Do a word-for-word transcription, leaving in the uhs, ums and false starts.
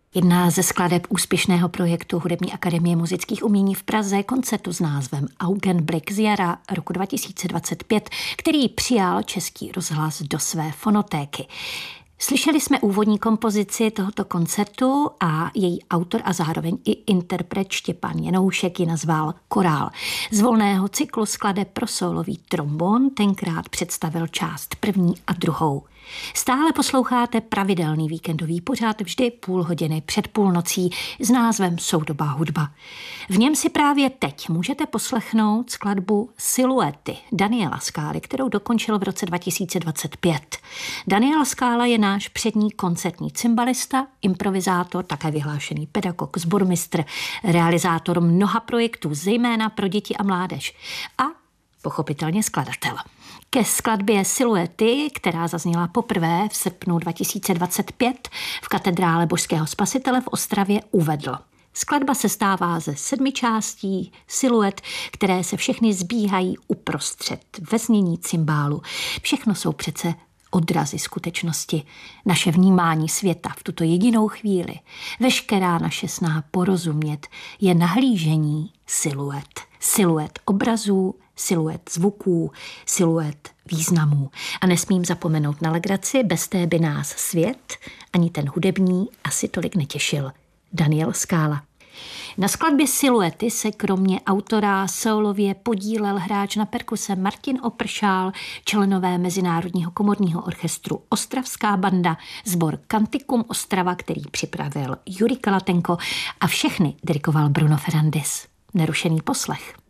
Jedna ze skladeb úspěšného projektu Hudební akademie muzických umění v Praze, koncertu s názvem Augenblick z jara roku dva tisíce dvacet pět, který přijal Český rozhlas do své fonotéky. Slyšeli jsme úvodní kompozici tohoto koncertu a její autor a zároveň i interpret Štěpán Jenoušek ji nazval Korál. Z volného cyklu skladeb pro sólový trombon tenkrát představil část první a druhou. Stále posloucháte pravidelný víkendový pořad vždy půl hodiny před půlnocí s názvem Soudobá hudba. V něm si právě teď můžete poslechnout skladbu Siluety Daniela Skály, kterou dokončil v roce dva tisíce dvacet pět. Daniel Skála je náš přední koncertní cymbalista, improvizátor, také vyhlášený pedagog, sbormistr, realizátor mnoha projektů, zejména pro děti a mládež a pochopitelně skladatel. Ke skladbě Siluety, která zazněla poprvé v srpnu dva tisíce dvacet pět v katedrále Božského spasitele v Ostravě, uvedl: skladba se stává ze sedmi částí siluet, které se všechny zbíhají uprostřed ve znění cymbálu. Všechno jsou přece odrazy skutečnosti, naše vnímání světa v tuto jedinou chvíli. Veškerá naše snaha porozumět je nahlížení siluet. Siluet obrazů, siluet zvuků, siluet významů. A nesmím zapomenout na legraci, bez té by nás svět, ani ten hudební, asi tolik netěšil. Daniel Skála. Na skladbě Siluety se kromě autora sólově podílel hráč na perkuse Martin Opršál, členové Mezinárodního komorního orchestru Ostravská banda, sbor Canticum Ostrava, který připravil Jurij Kalatenko a všechny dirigoval Bruno Ferrandis. Nerušený poslech.